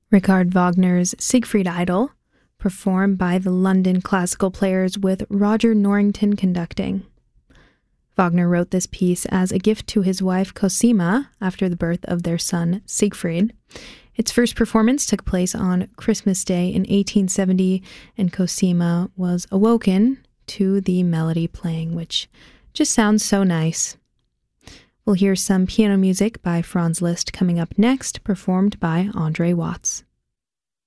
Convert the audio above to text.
Richard Wagner's Siegfried Idyll, performed by the London Classical Players with Roger Norrington conducting. Wagner wrote this piece as a gift to his wife Cosima after the birth of their son Siegfried. Its first performance took place on Christmas Day in 1870, and Cosima was awoken to the melody playing, which just sounds so nice. We'll hear some piano music by Franz Liszt coming up next, performed by Andre Watts.